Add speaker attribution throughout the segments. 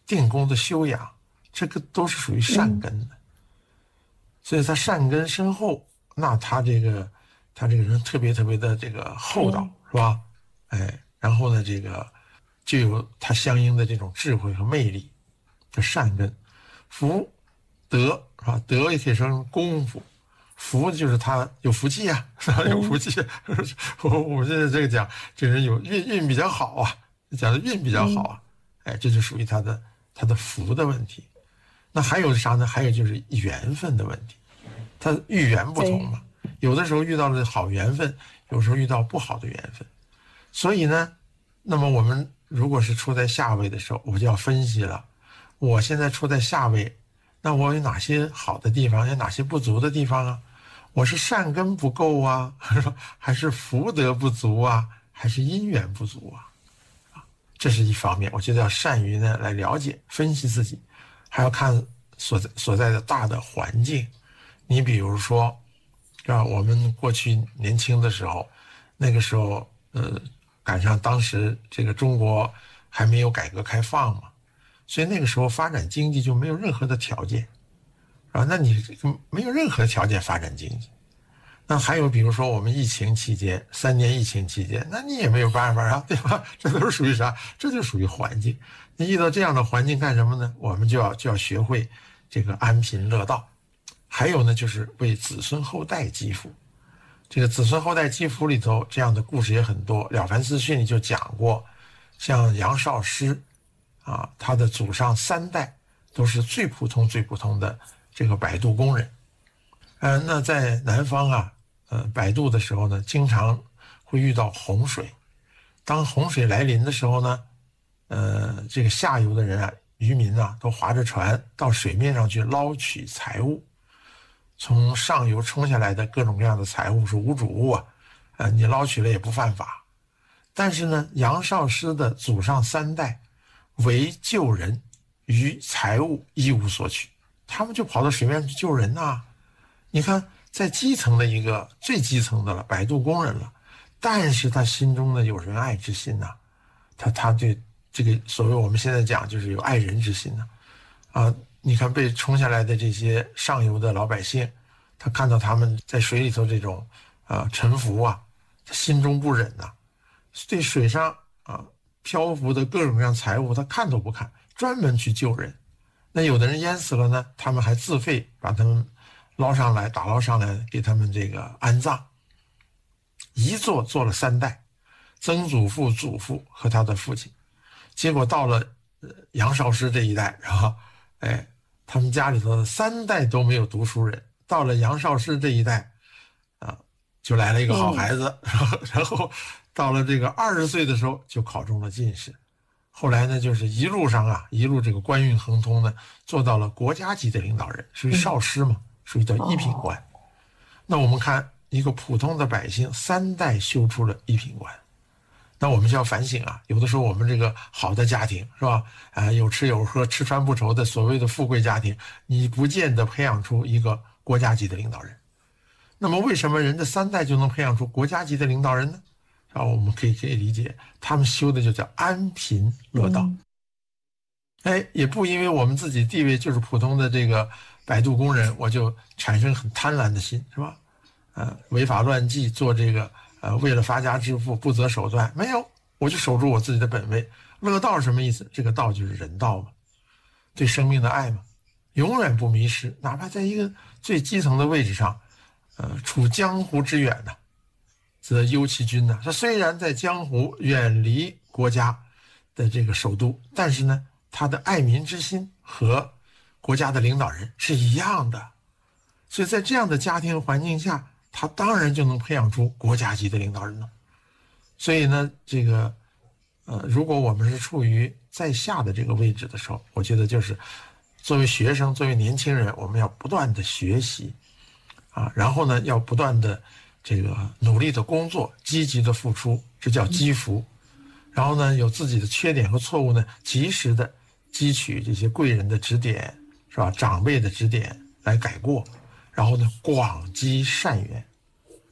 Speaker 1: 定功的修养，这个都是属于善根的。所以他善根深厚，那他这个人特别特别的这个厚道，是吧？然后呢，这个就有他相应的这种智慧和魅力，这善根。福德是吧？德也可以说成功夫，福就是他有福气啊，是吧？有福气。我现在这个讲，这人有运比较好啊，讲的运比较好啊，这就属于他的福的问题。那还有啥呢？还有就是缘分的问题，他遇缘不同嘛，有的时候遇到了好缘分，有时候遇到不好的缘分。所以呢，那么我们如果是处在下位的时候，我就要分析了，我现在处在下位，那我有哪些好的地方，有哪些不足的地方啊？我是善根不够啊，还是福德不足啊，还是因缘不足啊？这是一方面，我觉得要善于呢来了解分析自己，还要看所在的大的环境。你比如说，我们过去年轻的时候，那个时候赶上当时这个中国还没有改革开放嘛，所以那个时候发展经济就没有任何的条件那你没有任何条件发展经济。那还有比如说我们疫情期间，3年疫情期间，那你也没有办法啊，对吧？这都是属于啥？这就属于环境。你遇到这样的环境干什么呢？我们就要学会这个安贫乐道。还有呢，就是为子孙后代积福。这个子孙后代积福里头，这样的故事也很多。《了凡四训》里就讲过，像杨少师他的祖上3代都是最普通的这个摆渡工人。那在南方摆渡的时候呢，经常会遇到洪水。当洪水来临的时候呢，这个下游的人渔民都划着船到水面上去捞取财物。从上游冲下来的各种各样的财物是无主物你捞取了也不犯法。但是呢，杨少师的祖上3代为救人，于财物一无所取，他们就跑到水面去救人你看，在基层的一个最基层的了，摆渡工人了，但是他心中呢有仁爱之心他对这个所谓我们现在讲就是有爱人之心你看被冲下来的这些上游的老百姓，他看到他们在水里头这种沉浮他心中不忍对水上漂浮的各种各样财物他看都不看，专门去救人。那有的人淹死了呢，他们还自费把他们打捞上来给他们这个安葬。一做了3代，曾祖父、祖父和他的父亲。结果到了杨少师这一代，然后他们家里头3代都没有读书人，到了杨少师这一代就来了一个好孩子，然后到了这个20岁的时候就考中了进士。后来呢，就是一路这个官运亨通呢，做到了国家级的领导人，属于少师嘛，属于叫一品官。那我们看一个普通的百姓3代修出了一品官，那我们就要反省有的时候我们这个好的家庭是吧？有吃有喝、吃穿不愁的所谓的富贵家庭，你不见得培养出一个国家级的领导人。那么为什么人的3代就能培养出国家级的领导人呢？我们可以理解，他们修的就叫安贫乐道。也不因为我们自己地位就是普通的这个摆渡工人，我就产生很贪婪的心，是吧？违法乱纪，做这个为了发家致富不择手段，没有，我就守住我自己的本位。乐道是什么意思？这个道就是人道嘛，对生命的爱嘛，永远不迷失，哪怕在一个最基层的位置上，处江湖之远则忧其君他虽然在江湖远离国家的这个首都，但是呢，他的爱民之心和国家的领导人是一样的。所以在这样的家庭环境下，他当然就能培养出国家级的领导人了。所以呢，这个如果我们是处于在下的这个位置的时候，我觉得就是作为学生，作为年轻人，我们要不断的学习然后呢，要不断的这个努力的工作，积极的付出，这叫积福。然后呢，有自己的缺点和错误呢，及时的汲取这些贵人的指点，是吧？长辈的指点来改过。然后呢，广积善缘，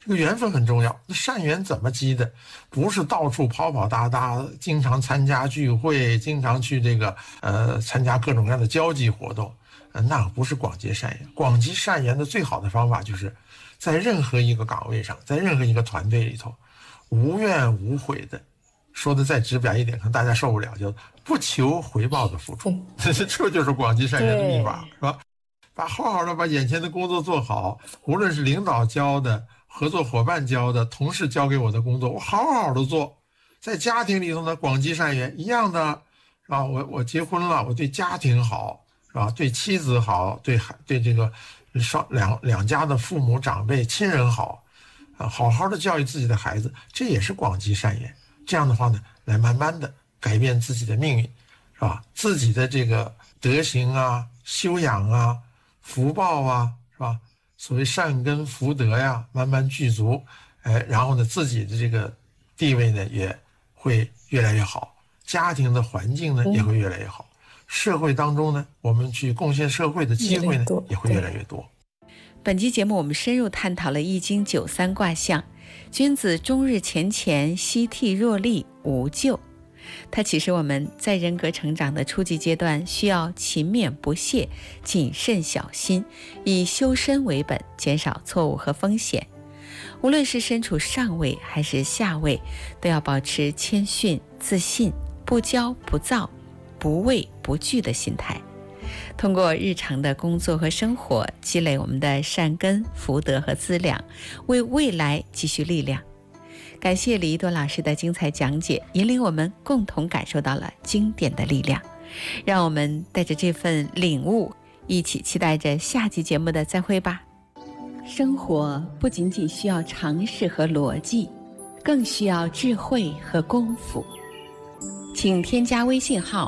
Speaker 1: 这个缘分很重要。那善缘怎么积的？不是到处跑跑搭搭，经常参加聚会，经常去参加各种各样的交际活动，那不是广结善缘。广结善缘的最好的方法就是在任何一个岗位上，在任何一个团队里头，无怨无悔的，说的再直白一点，可能大家受不了，就不求回报的付出，这就是广结善缘的秘法，是吧？好好的把眼前的工作做好，无论是领导交的、合作伙伴交的、同事交给我的工作，我好好的做。在家庭里头呢，广结善缘一样的，是吧？我结婚了，我对家庭好，是吧？对妻子好，对这个两家的父母长辈亲人好，好好的教育自己的孩子，这也是广结善缘。这样的话呢，来慢慢的改变自己的命运，是吧？自己的这个德行啊、修养啊、福报啊，是吧？所谓善根福德呀，慢慢具足，然后呢，自己的这个地位呢也会越来越好，家庭的环境呢也会越来越好，社会当中呢，我们去贡献社会的机会呢也会越来越多。
Speaker 2: 本期节目我们深入探讨了易经93卦象，君子终日乾乾，夕惕若厉，无咎。它启示我们在人格成长的初级阶段，需要勤勉不懈，谨慎小心，以修身为本，减少错误和风险。无论是身处上位还是下位，都要保持谦逊、自信、不骄不躁、不畏不惧的心态。通过日常的工作和生活，积累我们的善根、福德和资粮，为未来积蓄力量。感谢李一多老师的精彩讲解，引领我们共同感受到了经典的力量。让我们带着这份领悟，一起期待着下期节目的再会吧。生活不仅仅需要常识和逻辑，更需要智慧和功夫。请添加微信号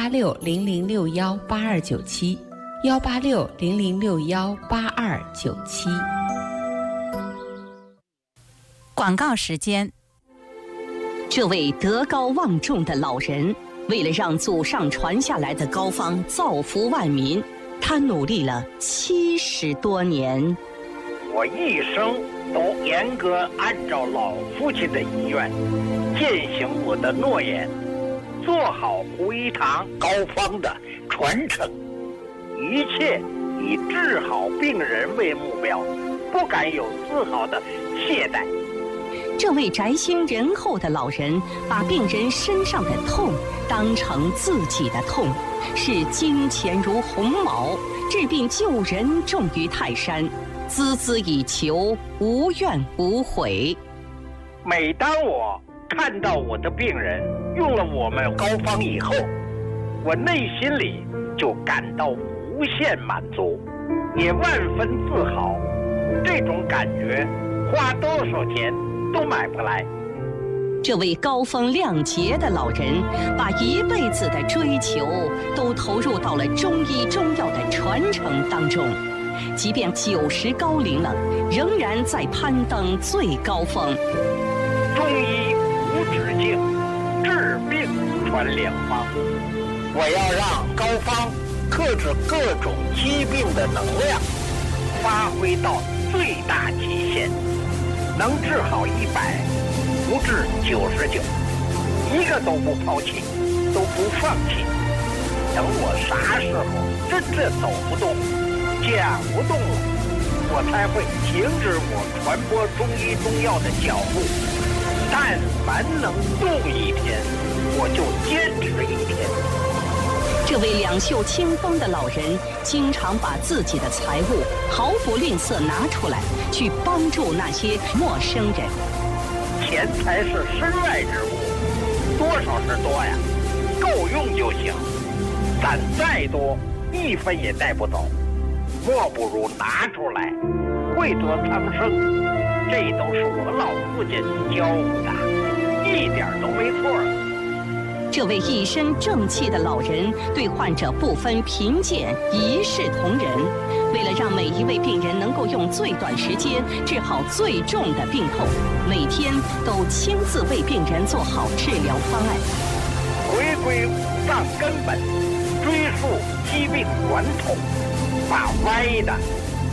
Speaker 2: 18600618297 18600618297。
Speaker 3: 广告时间。这位德高望重的老人，为了让祖上传下来的膏方造福万民，他努力了70多年。
Speaker 4: 我一生都严格按照老父亲的遗愿，践行我的诺言，做好胡一堂膏方的传承，一切以治好病人为目标，不敢有丝毫的懈怠。
Speaker 3: 这位宅心仁厚的老人，把病人身上的痛当成自己的痛，视金钱如鸿毛，治病救人重于泰山，孜孜以求，无怨无悔。
Speaker 4: 每当我看到我的病人用了我们膏方以后，我内心里就感到无限满足，也万分自豪。这种感觉花多少钱都买不来。
Speaker 3: 这位高风亮节的老人，把一辈子的追求都投入到了中医中药的传承当中，即便90高龄了，仍然在攀登最高峰。
Speaker 4: 中医无止境，治病传良方。我要让膏方克制各种疾病的能量发挥到最大极限，能治好100，不治99，一个都不抛弃，都不放弃。等我啥时候真正走不动、讲不动了，我才会停止我传播中医中药的脚步。但凡能动一天，我就坚持一天。
Speaker 3: 这位两袖清风的老人，经常把自己的财物毫不吝啬拿出来，去帮助那些陌生人。
Speaker 4: 钱财是身外之物，多少是多呀，够用就行。攒再多，1分也带不走，莫不如拿出来，惠泽苍生。这都是我老父亲教我的，一点都没错。
Speaker 3: 这位一身正气的老人，对患者不分贫贱，一视同仁。为了让每一位病人能够用最短时间治好最重的病痛，每天都亲自为病人做好治疗方案。
Speaker 4: 回归五脏根本，追溯疾病源头，把歪的、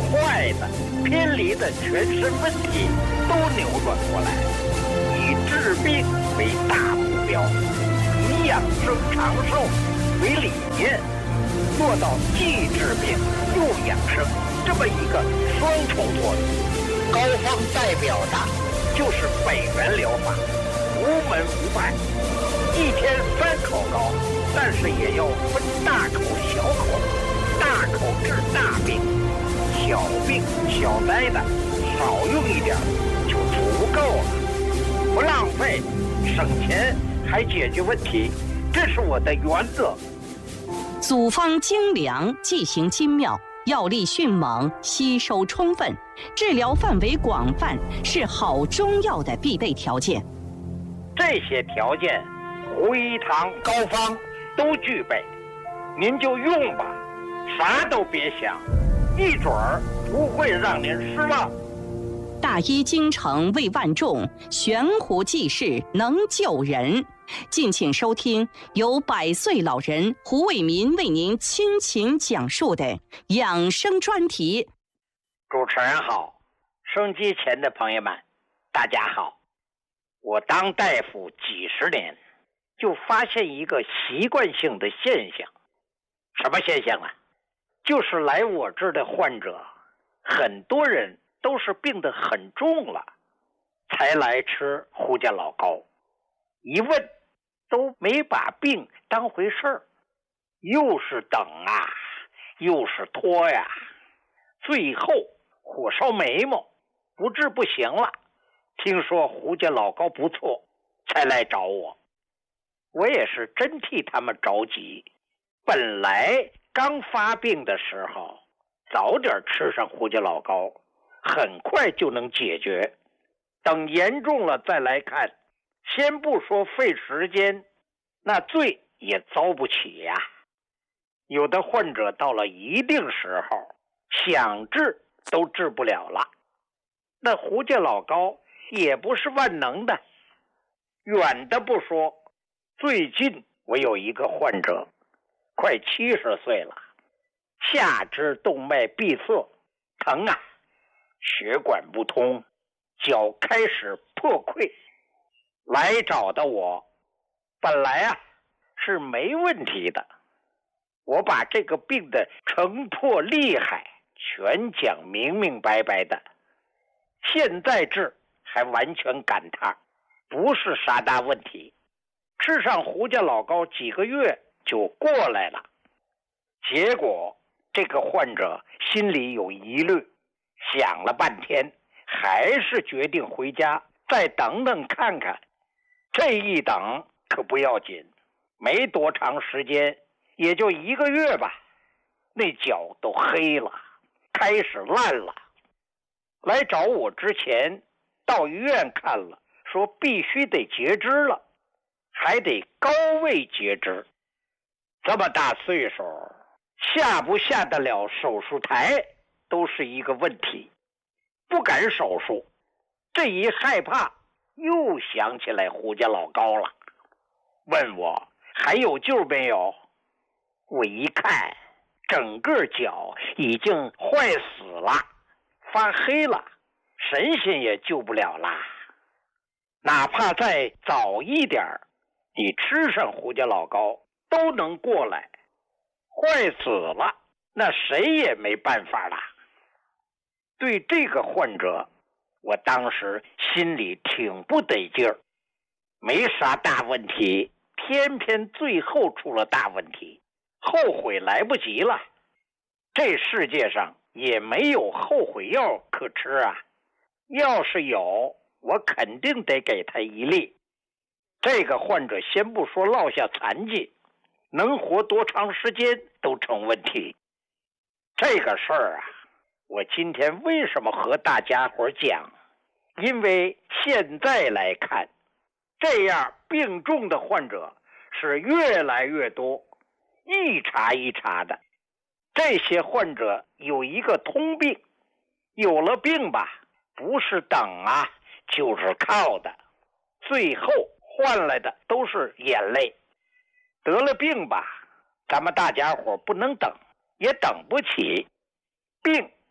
Speaker 4: 坏的、偏离的全身问题都扭转过来，以治病为大目标，以养生长寿为理念，做到既治病又养生这么一个双重作用。高方代表的就是北元疗法，无门无派，一天3口膏，但是也要分大口小口，大口治大病，小病小灾的少用一点就足够了，不浪费，省钱还解决问题，这是我的原则。
Speaker 3: 组方精良，剂行精妙，药力迅猛，吸收充分，治疗范围广泛，是好中药的必备条件。
Speaker 4: 这些条件，胡一堂高方都具备，您就用吧，啥都别想，一准儿不会让您失望。
Speaker 3: 大医精诚为万众，悬壶济世能救人。敬请收听由100岁老人胡伟民为您倾情讲述的养生专题。
Speaker 4: 主持人好，收音机前的朋友们，大家好。我当大夫几十年，就发现一个习惯性的现象。什么现象啊？就是来我这儿的患者，很多人都是病得很重了，才来吃胡家老膏。一问，都没把病当回事儿，又是等啊，又是拖呀，最后火烧眉毛，不治不行了。听说胡家老膏不错，才来找我。我也是真替他们着急。本来刚发病的时候，早点吃上胡家老膏，很快就能解决。等严重了再来看，先不说费时间，那罪也遭不起呀。有的患者到了一定时候，想治都治不了了。那胡家老膏也不是万能的，远的不说，最近我有一个患者，快70岁了，下肢动脉闭塞，疼啊，血管不通，脚开始破溃，来找的我。本来啊是没问题的，我把这个病的成破厉害全讲明明白白的，现在治还完全赶趟，不是啥大问题。吃上胡家老膏几个月就过来了。结果这个患者心里有疑虑，想了半天，还是决定回家再等等看看。这一等可不要紧，没多长时间，也就1个月吧，那脚都黑了，开始烂了。来找我之前，到医院看了，说必须得截肢了，还得高位截肢。这么大岁数，下不下得了手术台都是一个问题，不敢手术。这一害怕，又想起来胡家老膏了，问我还有救没有。我一看，整个脚已经坏死了，发黑了，神仙也救不了啦。哪怕再早一点，你吃上胡家老膏都能过来。坏死了，那谁也没办法了。对这个患者，我当时心里挺不得劲儿，没啥大问题，偏偏最后出了大问题，后悔来不及了。这世界上也没有后悔药可吃啊，要是有，我肯定得给他一粒。这个患者先不说落下残疾，能活多长时间都成问题。这个事儿啊，我今天为什么和大家伙讲？因为现在来看，这样病重的患者是越来越多，一茬一茬的。这些患者有一个通病，有了病吧，不是等啊，就是靠的，最后换来的都是眼泪。得了病吧，咱们大家伙不能等，也等不起，病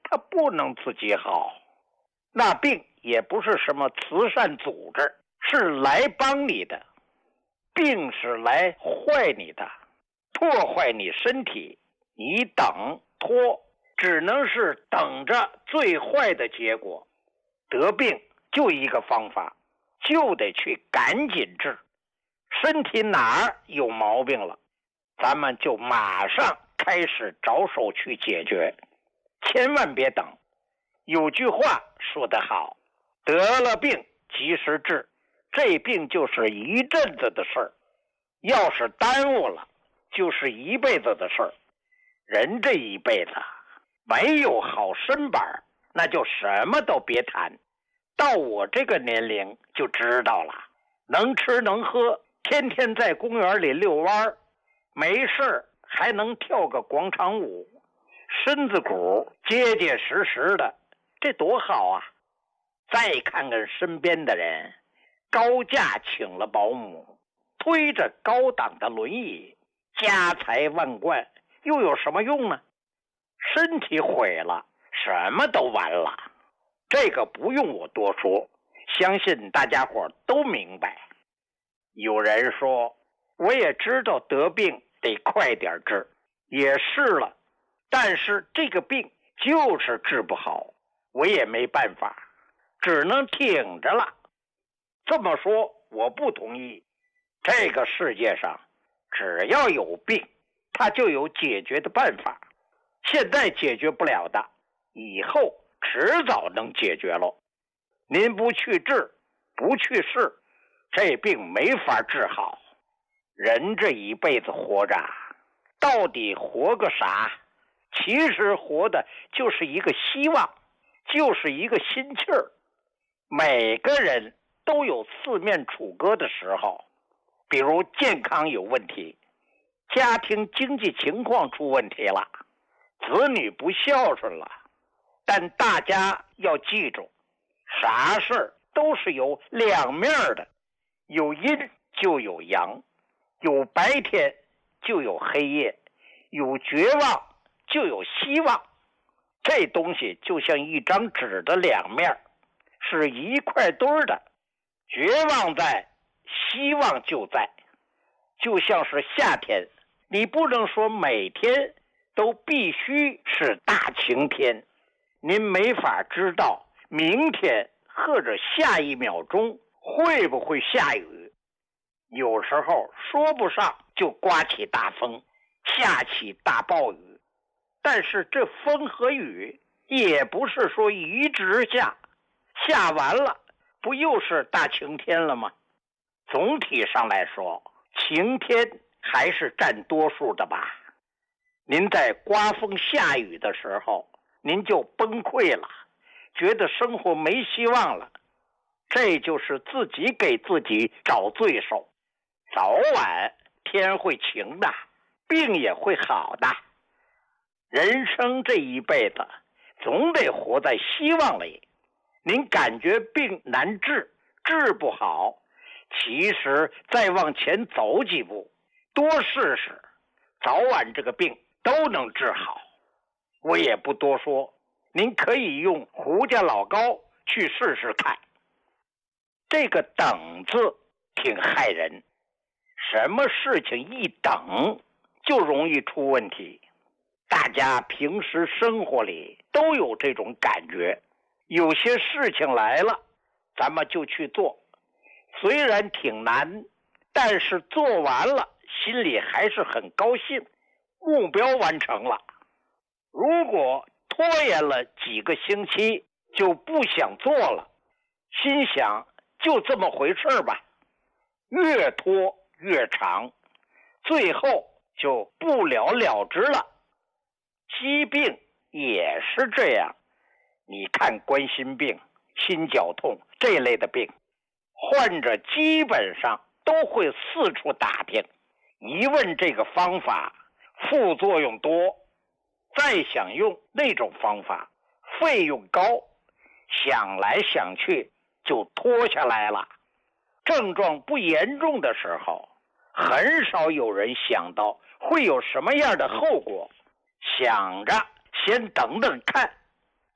Speaker 4: 他不能自己好。那病也不是什么慈善组织，是来帮你的。病是来坏你的，破坏你身体。你等拖，只能是等着最坏的结果。得病就一个方法，就得去赶紧治。身体哪儿有毛病了，咱们就马上开始着手去解决，千万别等。有句话说得好，得了病及时治，这病就是一阵子的事儿，要是耽误了，就是一辈子的事儿。人这一辈子没有好身板，那就什么都别谈。到我这个年龄就知道了，能吃能喝，天天在公园里遛弯，没事还能跳个广场舞，身子骨结结实实的，这多好啊！再看看身边的人，高价请了保姆，推着高档的轮椅，家财万贯，又有什么用呢？身体毁了，什么都完了。这个不用我多说，相信大家伙都明白。有人说，我也知道得病得快点治，也是了，但是这个病就是治不好，我也没办法，只能挺着了。这么说我不同意。这个世界上只要有病，它就有解决的办法。现在解决不了的，以后迟早能解决喽。您不去治，不去试，这病没法治好。人这一辈子活着，到底活个啥？其实活的就是一个希望，就是一个心气儿。每个人都有四面楚歌的时候，比如健康有问题，家庭经济情况出问题了，子女不孝顺了。但大家要记住，啥事儿都是有两面的，有阴就有阳，有白天就有黑夜，有绝望就有希望。这东西就像一张纸的两面，是一块堆的，绝望在，希望就在。就像是夏天，你不能说每天都必须是大晴天，您没法知道明天或者下一秒钟会不会下雨。有时候说不上就刮起大风，下起大暴雨。但是这风和雨也不是说一直下，下完了不又是大晴天了吗？总体上来说，晴天还是占多数的吧。您在刮风下雨的时候，您就崩溃了，觉得生活没希望了，这就是自己给自己找罪受。早晚天会晴的，病也会好的。人生这一辈子总得活在希望里。您感觉病难治，治不好，其实再往前走几步，多试试，早晚这个病都能治好。我也不多说，您可以用胡家老高去试试看。这个等字挺害人，什么事情一等就容易出问题。大家平时生活里都有这种感觉，有些事情来了，咱们就去做，虽然挺难，但是做完了心里还是很高兴，目标完成了。如果拖延了几个星期就不想做了，心想就这么回事吧，越拖越长，最后就不了了之了。疾病也是这样，你看冠心病、心绞痛这类的病，患者基本上都会四处打听，一问这个方法副作用多，再想用那种方法费用高，想来想去就拖下来了。症状不严重的时候，很少有人想到会有什么样的后果，想着先等等看，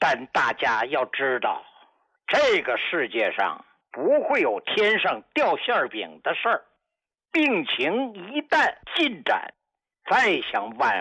Speaker 4: 但大家要知道，这个世界上不会有天上掉馅饼的事儿。病情一旦进展，再想挽